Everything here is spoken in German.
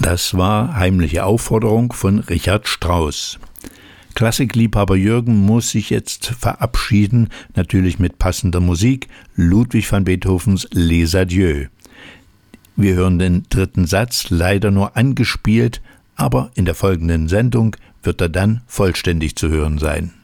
Das war Heimliche Aufforderung von Richard Strauss. Klassikliebhaber Jürgen muss sich jetzt verabschieden, natürlich mit passender Musik, Ludwig van Beethovens Les Adieux. Wir hören den dritten Satz, leider nur angespielt, aber in der folgenden Sendung wird er dann vollständig zu hören sein.